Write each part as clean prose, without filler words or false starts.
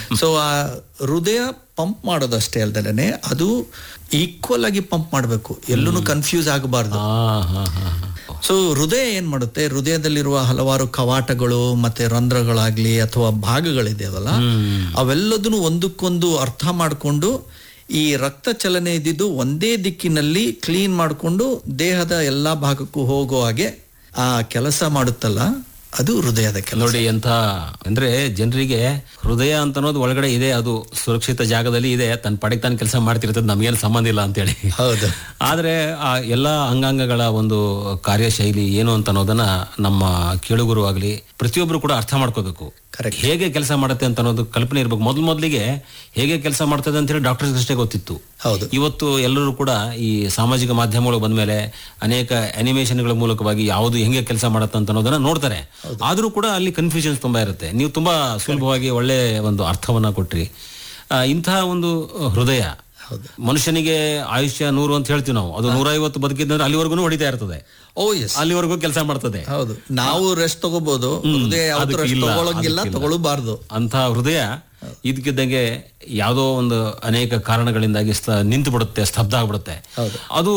So ಆ ಹೃದಯ pump ಮಾಡೋದಷ್ಟೇ ಅಲ್ದಲೇ ಅದು ಈಕ್ವಲ್ ಆಗಿ ಪಂಪ್ ಮಾಡಬೇಕು, ಎಲ್ಲೂ ಕನ್ಫ್ಯೂಸ್ ಆಗಬಾರ್ದು. ಸೊ ಹೃದಯ ಏನ್ ಮಾಡುತ್ತೆ, ಹೃದಯದಲ್ಲಿರುವ ಹಲವಾರು ಕವಾಟಗಳು ಮತ್ತೆ ರಂಧ್ರಗಳಾಗ್ಲಿ ಅಥವಾ ಭಾಗಗಳಿದೆಯಲ್ಲ, ಅವೆಲ್ಲದನ್ನು ಒಂದಕ್ಕೊಂದು ಅರ್ಥ ಮಾಡಿಕೊಂಡು ಈ ರಕ್ತ ಚಲನೆ ಇದ್ದಿದ್ದು ಒಂದೇ ದಿಕ್ಕಿನಲ್ಲಿ ಕ್ಲೀನ್ ಮಾಡಿಕೊಂಡು ದೇಹದ ಎಲ್ಲಾ ಭಾಗಕ್ಕೂ ಹೋಗೋ ಹಾಗೆ ಆ ಕೆಲಸ ಮಾಡುತ್ತಲ್ಲ, ಅದು ಹೃದಯದ ಕೆಲಸ. ನೋಡಿ ಎಂತ ಅಂದ್ರೆ ಜನರಿಗೆ ಹೃದಯ ಅಂತ ಅನ್ನೋದು ಒಳಗಡೆ ಇದೆ, ಅದು ಸುರಕ್ಷಿತ ಜಾಗದಲ್ಲಿ ಇದೆ, ತನ್ನ ಪಡೆಗೆ ತಾನು ಕೆಲಸ ಮಾಡ್ತಿರ್ತದೆ, ನಮ್ಗೇನು ಸಂಬಂಧ ಇಲ್ಲ ಅಂತೇಳಿ. ಹೌದು. ಆದ್ರೆ ಆ ಎಲ್ಲಾ ಅಂಗಾಂಗಗಳ ಒಂದು ಕಾರ್ಯಶೈಲಿ ಏನು ಅಂತ ಅನ್ನೋದನ್ನ ನಮ್ಮ ಕೇಳುಗರು ಆಗ್ಲಿ ಪ್ರತಿಯೊಬ್ರು ಕೂಡ ಅರ್ಥ ಮಾಡ್ಕೋಬೇಕು. ಹೇಗೆ ಕೆಲಸ ಮಾಡುತ್ತೆ ಅಂತ ಅನ್ನೋದು ಕಲ್ಪನೆ ಇರ್ಬೇಕು. ಮೊದಲಿಗೆ ಹೇಗೆ ಕೆಲಸ ಮಾಡ್ತದೆ ಅಂತ ಹೇಳಿ ಡಾಕ್ಟರ್ಸ್ ಅಷ್ಟೇ ಗೊತ್ತಿತ್ತು. ಹೌದು. ಇವತ್ತು ಎಲ್ಲರೂ ಕೂಡ ಈ ಸಾಮಾಜಿಕ ಮಾಧ್ಯಮಗಳು ಬಂದ್ಮೇಲೆ ಅನೇಕ ಅನಿಮೇಷನ್ಗಳ ಮೂಲಕವಾಗಿ ಯಾವುದು ಹೆಂಗೆ ಕೆಲಸ ಮಾಡುತ್ತೆ ಅಂತ ಅನ್ನೋದನ್ನ ನೋಡ್ತಾರೆ. ಆದ್ರೂ ಕೂಡ ಅಲ್ಲಿ ಕನ್ಫ್ಯೂಷನ್ಸ್ ತುಂಬಾ ಇರುತ್ತೆ. ನೀವು ತುಂಬಾ ಸುಲಭವಾಗಿ ಒಳ್ಳೆ ಒಂದು ಅರ್ಥವನ್ನ ಕೊಟ್ರಿ. ಇಂತಹ ಒಂದು ಹೃದಯ ಮನುಷ್ಯನಿಗೆ ಆಯುಷ್ಯ 100 ಅಂತ ಹೇಳ್ತೀವಿ ನಾವು, ಅದು 150 ಬದುಕಿದ್ರೆ ಅಲ್ಲಿವರೆಗೂ ಹೊಡಿತಾ ಇರ್ತದೆ. ಅಲ್ಲಿವರೆಗೂ ಕೆಲಸ ಮಾಡ್ತದೆ. ಹೌದು, ನಾವು ರೆಸ್ಟ್ ತಗೋಬಹುದು, ಹೃದಯ ತಗೊಳಂಗಿಲ್ಲ, ತಗೊಳ್ಳಬಾರ್ದು. ಅಂತ ಹೃದಯ ಇದಕ್ಕಿದ್ದಂಗೆ ಯಾವುದೋ ಒಂದು ಅನೇಕ ಕಾರಣಗಳಿಂದಾಗಿ ನಿಂತು ಬಿಡುತ್ತೆ, ಸ್ತಬ್ಧ ಆಗ್ಬಿಡುತ್ತೆ. ಅದು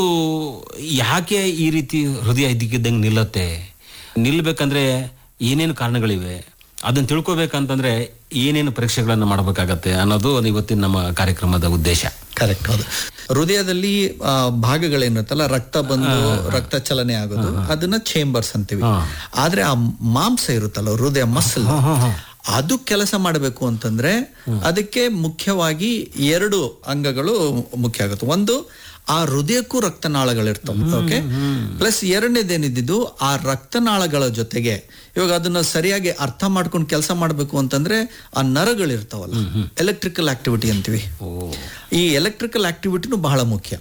ಯಾಕೆ ಈ ರೀತಿ ಹೃದಯ ಇದಕ್ಕಿದ್ದಂಗೆ ನಿಲ್ಲತ್ತೆ? ನಿಲ್ಬೇಕಂದ್ರೆ ಏನೇನು ಕಾರಣಗಳಿವೆ, ಅದನ್ನ ತಿಳ್ಕೊಬೇಕಂತಂದ್ರೆ ಏನೇನು ಪರೀಕ್ಷೆಗಳನ್ನು ಮಾಡಬೇಕಾಗತ್ತೆ ಅನ್ನೋದು ಇವತ್ತಿನ ನಮ್ಮ ಕಾರ್ಯಕ್ರಮದ ಉದ್ದೇಶ. ಕರೆಕ್ಟ್. ಹೌದು. ಹೃದಯದಲ್ಲಿ ಭಾಗಗಳೇನಿರುತ್ತಲ್ಲ, ರಕ್ತ ಬಂದು ರಕ್ತ ಚಲನೆ ಆಗೋದು, ಅದನ್ನ ಚೇಂಬರ್ಸ್ ಅಂತೀವಿ. ಆದ್ರೆ ಆ ಮಾಂಸ ಇರುತ್ತಲ್ಲ, ಹೃದಯ ಮಸಲ್, ಅದು ಕೆಲಸ ಮಾಡಬೇಕು ಅಂತಂದ್ರೆ ಅದಕ್ಕೆ ಮುಖ್ಯವಾಗಿ 2 ಅಂಗಗಳು ಮುಖ್ಯ ಆಗುತ್ತೆ. ಒಂದು, ಆ ಹೃದಯಕ್ಕೂ ರಕ್ತನಾಳಗಳಿರ್ತವೆ. ಓಕೆ. ಪ್ಲಸ್ ಎರಡನೇದೇನಿದ್ದು, ಆ ರಕ್ತನಾಳಗಳ ಜೊತೆಗೆ ಇವಾಗ ಅದನ್ನ ಸರಿಯಾಗಿ ಅರ್ಥ ಮಾಡ್ಕೊಂಡು ಕೆಲಸ ಮಾಡಬೇಕು ಅಂತಂದ್ರೆ ಆ ನರಗಳಿರ್ತಾವಲ್ಲ, ಎಲೆಕ್ಟ್ರಿಕಲ್ ಆಕ್ಟಿವಿಟಿ ಅಂತೀವಿ. ಈ ಎಲೆಕ್ಟ್ರಿಕಲ್ ಆಕ್ಟಿವಿಟಿನೂ ಬಹಳ ಮುಖ್ಯ.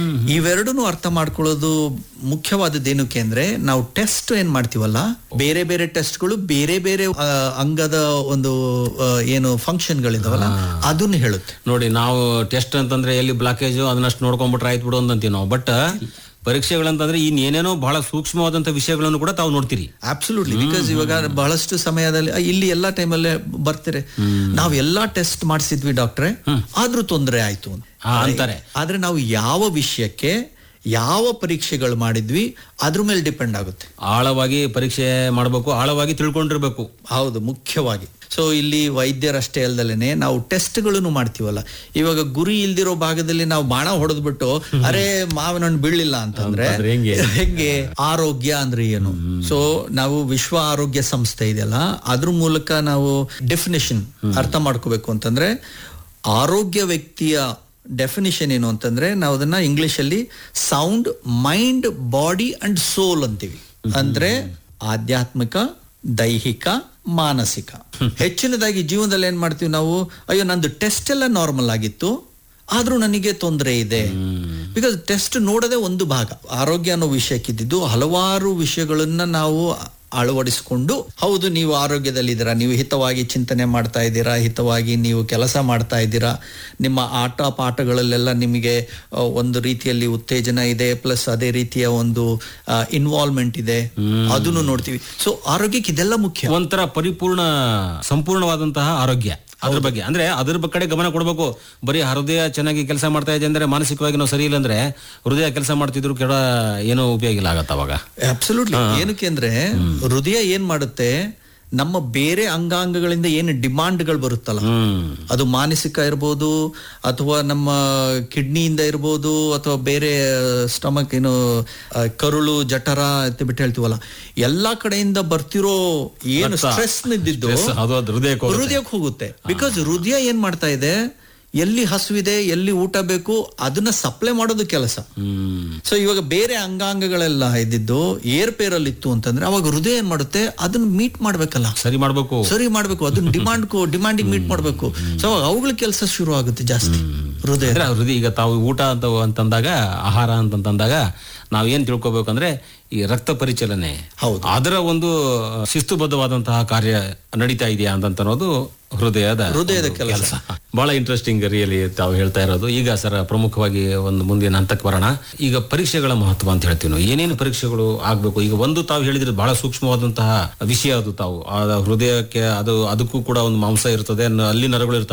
ಇವೆರಡೂ ಅರ್ಥ ಮಾಡ್ಕೊಳ್ಳೋದು ಮುಖ್ಯವಾದದ್ದೇನಕ್ಕೆ ಅಂದ್ರೆ, ನಾವು ಟೆಸ್ಟ್ ಏನ್ ಮಾಡ್ತೀವಲ್ಲ, ಬೇರೆ ಬೇರೆ ಟೆಸ್ಟ್ಗಳು ಬೇರೆ ಬೇರೆ ಅಂಗದ ಒಂದು ಏನು ಫಂಕ್ಷನ್ಗಳಿದಾವಲ್ಲ ಅದನ್ನ ಹೇಳುತ್ತೆ. ನೋಡಿ, ನಾವು ಟೆಸ್ಟ್ ಅಂತಂದ್ರೆ ಎಲ್ಲಿ ಬ್ಲಾಕೇಜ್ ಅದನ್ನಷ್ಟು ನೋಡ್ಕೊಂಡ್ಬಿಟ್ರೆ ಆಯ್ತು ಬಿಡು ಅಂತೀವಿ ನಾವು. ಬಟ್ ಪರೀಕ್ಷೆಗಳಂತಂದ್ರೆ ಇನ್ನೇನೇನೋ ಬಹಳ ಸೂಕ್ಷ್ಮವಾದಂತ ವಿಷಯಗಳನ್ನು ಕೂಡ ತಾವು ನೋಡ್ತೀರಿ. ಅಬ್ಸಲ್ಯೂಟ್ಲಿ. ಬಿಕಾಸ್ ಇವಾಗ ಬಹಳಷ್ಟು ಸಮಯದಲ್ಲಿ ಇಲ್ಲಿ ಎಲ್ಲಾ ಟೈಮಲ್ಲೇ ಬರ್ತಾರೆ, ನಾವ್ ಎಲ್ಲಾ ಟೆಸ್ಟ್ ಮಾಡಿಸಿದ್ವಿ ಡಾಕ್ಟ್ರೆ, ಆದ್ರೂ ತೊಂದರೆ ಆಯ್ತು ಅಂತಾರೆ. ಆದ್ರೆ ನಾವು ಯಾವ ವಿಷಯಕ್ಕೆ ಯಾವ ಪರೀಕ್ಷೆಗಳು ಮಾಡಿದ್ವಿ ಅದ್ರ ಮೇಲೆ ಡಿಪೆಂಡ್ ಆಗುತ್ತೆ. ಆಳವಾಗಿ ಪರೀಕ್ಷೆ ಮಾಡಬೇಕು, ಆಳವಾಗಿ ತಿಳ್ಕೊಂಡಿರ್ಬೇಕು. ಹೌದು, ಮುಖ್ಯವಾಗಿ. ಸೊ ಇಲ್ಲಿ ವೈದ್ಯರಷ್ಟೇ ಅಲ್ದಲೇನೆ ನಾವು ಟೆಸ್ಟ್ಗಳನ್ನು ಮಾಡ್ತೀವಲ್ಲ, ಇವಾಗ ಗುರಿ ಇಲ್ದಿರೋ ಭಾಗದಲ್ಲಿ ನಾವು ಬಾಣ ಹೊಡೆದ್ಬಿಟ್ಟು ಅರೆ ಮಾವಿನ ಹಣ್ಣು ಬೀಳಿಲ್ಲ ಅಂತಂದ್ರೆ ಹೆಂಗೆ? ಆರೋಗ್ಯ ಅಂದ್ರೆ ಏನು? ಸೊ ನಾವು ವಿಶ್ವ ಆರೋಗ್ಯ ಸಂಸ್ಥೆ ಇದೆಯಲ್ಲ, ಅದ್ರ ಮೂಲಕ ನಾವು ಡೆಫಿನೇಷನ್ ಅರ್ಥ ಮಾಡ್ಕೋಬೇಕು ಅಂತಂದ್ರೆ, ಆರೋಗ್ಯ ವ್ಯಕ್ತಿಯ ಡೆಫಿನಿಷನ್ ಏನು ಅಂತಂದ್ರೆ, ನಾವು ಅದನ್ನ ಇಂಗ್ಲಿಷ್ ಅಲ್ಲಿ ಸೌಂಡ್ ಮೈಂಡ್ ಬಾಡಿ ಅಂಡ್ ಸೋಲ್ ಅಂತೀವಿ. ಅಂದ್ರೆ ಆಧ್ಯಾತ್ಮಿಕ, ದೈಹಿಕ, ಮಾನಸಿಕ. ಹೆಚ್ಚಿನದಾಗಿ ಜೀವನದಲ್ಲಿ ಏನ್ ಮಾಡ್ತೀವಿ ನಾವು, ಅಯ್ಯೋ ನಂದು ಟೆಸ್ಟ್ ಎಲ್ಲ ನಾರ್ಮಲ್ ಆಗಿತ್ತು ಆದ್ರೂ ನನಗೆ ತೊಂದರೆ ಇದೆ. ಬಿಕಾಸ್ ಟೆಸ್ಟ್ ನೋಡೋದೇ ಒಂದು ಭಾಗ. ಆರೋಗ್ಯ ಅನ್ನೋ ವಿಷಯಕ್ಕಿದ್ದು ಹಲವಾರು ವಿಷಯಗಳನ್ನ ನಾವು ಅಳವಡಿಸಿಕೊಂಡು, ಹೌದು ನೀವು ಆರೋಗ್ಯದಲ್ಲಿದ್ದೀರಾ, ನೀವು ಹಿತವಾಗಿ ಚಿಂತನೆ ಮಾಡ್ತಾ ಇದ್ದೀರಾ, ಹಿತವಾಗಿ ನೀವು ಕೆಲಸ ಮಾಡ್ತಾ ಇದ್ದೀರಾ, ನಿಮ್ಮ ಆಟ ಪಾಠಗಳಲ್ಲೆಲ್ಲ ನಿಮಗೆ ಒಂದು ರೀತಿಯಲ್ಲಿ ಉತ್ತೇಜನ ಇದೆ, ಪ್ಲಸ್ ಅದೇ ರೀತಿಯ ಒಂದು ಇನ್ವಾಲ್ವ್ಮೆಂಟ್ ಇದೆ, ಅದನ್ನು ನೋಡ್ತೀವಿ. ಸೊ ಆರೋಗ್ಯಕ್ಕೆ ಇದೆಲ್ಲ ಮುಖ್ಯ. ಒಂಥರ ಪರಿಪೂರ್ಣ ಸಂಪೂರ್ಣವಾದಂತಹ ಆರೋಗ್ಯ. ಅದ್ರ ಬಗ್ಗೆ ಅಂದ್ರೆ ಅದ್ರ ಕಡೆ ಗಮನ ಕೊಡ್ಬೇಕು. ಬರೀ ಹೃದಯ ಚೆನ್ನಾಗಿ ಕೆಲಸ ಮಾಡ್ತಾ ಇದೆ ಅಂದ್ರೆ, ಮಾನಸಿಕವಾಗಿ ನಾವು ಸರಿ ಇಲ್ಲ ಅಂದ್ರೆ ಹೃದಯ ಕೆಲಸ ಮಾಡ್ತಿದ್ರು ಕೆಡ ಏನೋ ಉಪಯೋಗ ಇಲ್ಲ ಆಗತ್ತ ಅವಾಗ. ಅಬ್ಸಲ್ಯೂಟ್ಲಿ. ಏನಕ್ಕೆ ಅಂದ್ರೆ ಹೃದಯ ಏನ್ ಮಾಡುತ್ತೆ, ನಮ್ಮ ಬೇರೆ ಅಂಗಾಂಗಗಳಿಂದ ಏನು ಡಿಮಾಂಡ್ಗಳು ಬರುತ್ತಲ್ಲ, ಅದು ಮಾನಸಿಕ ಇರ್ಬೋದು, ಅಥವಾ ನಮ್ಮ ಕಿಡ್ನಿಯಿಂದ ಇರ್ಬೋದು, ಅಥವಾ ಬೇರೆ ಸ್ಟಮಕ್ ಏನು ಕರುಳು, ಜಠರ ಅಂತ ಬಿಟ್ಟು ಹೇಳ್ತೀವಲ್ಲ, ಎಲ್ಲಾ ಕಡೆಯಿಂದ ಬರ್ತಿರೋ ಏನು ಸ್ಟ್ರೆಸ್ ನಿಂದಿದ್ದು ಹೃದಯಕ್ಕೆ ಹೋಗುತ್ತೆ. ಬಿಕಾಸ್ ಹೃದಯ ಏನ್ ಮಾಡ್ತಾ ಇದೆ, ಎಲ್ಲಿ ಹಸುವಿದೆ, ಎಲ್ಲಿ ಊಟ ಬೇಕು ಅದನ್ನ ಸಪ್ಲೈ ಮಾಡೋದು ಕೆಲಸ. ಸೊ ಇವಾಗ ಬೇರೆ ಅಂಗಾಂಗಗಳೆಲ್ಲ ಇದ್ದಿದ್ದು ಏರ್ಪೇರಲ್ಲಿ ಇತ್ತು ಅಂತಂದ್ರೆ ಅವಾಗ ಹೃದಯ ಏನ್ ಮಾಡುತ್ತೆ, ಅದನ್ನ ಮೀಟ್ ಮಾಡ್ಬೇಕಲ್ಲ, ಸರಿ ಮಾಡ್ಬೇಕು, ಅದನ್ನ ಡಿಮಾಂಡಿಂಗ್ ಮೀಟ್ ಮಾಡ್ಬೇಕು. ಸೊ ಅವುಗಳ ಕೆಲಸ ಶುರು ಆಗುತ್ತೆ ಜಾಸ್ತಿ. ಹೃದಯ ಈಗ ತಾವು ಊಟ ಅಂತಂದಾಗ, ಆಹಾರ ಅಂತಂದಾಗ ನಾವೇನ್ ತಿಳ್ಕೊಬೇಕಂದ್ರೆ, ಈ ರಕ್ತ ಪರಿಚಲನೆ ಅದರ ಒಂದು ಶಿಸ್ತುಬದ್ಧವಾದಂತಹ ಕಾರ್ಯ ನಡೀತಾ ಇದೆಯಾ ಅಂತ ಅನ್ನೋದು ಹೃದಯದ ಕೆಲಸ. ಬಹಳ ಇಂಟ್ರೆಸ್ಟಿಂಗ್ ರಿಯಲಿ ತಾವು ಹೇಳ್ತಾ ಇರೋದು. ಈಗ ಸರ್ ಪ್ರಮುಖವಾಗಿ ಒಂದು ಮುಂದಿನ ಹಂತಕ್ಕೆ ಬರೋಣ. ಈಗ ಪರೀಕ್ಷೆಗಳ ಮಹತ್ವ ಅಂತ ಹೇಳ್ತೀವಿ ನಾವು. ಏನೇನು ಪರೀಕ್ಷೆಗಳು ಆಗ್ಬೇಕು? ಈಗ ಒಂದು ತಾವು ಹೇಳಿದ್ರೆ ಬಹಳ ಸೂಕ್ಷ್ಮವಾದಂತಹ ವಿಷಯ ಅದು. ತಾವು ಹೃದಯಕ್ಕೆ ಅದಕ್ಕೂ ಕೂಡ ಒಂದು ಮಾಂಸ ಇರ್ತದೆ, ಅಲ್ಲಿ ನರಗಳು ಇರ್ತವೆ.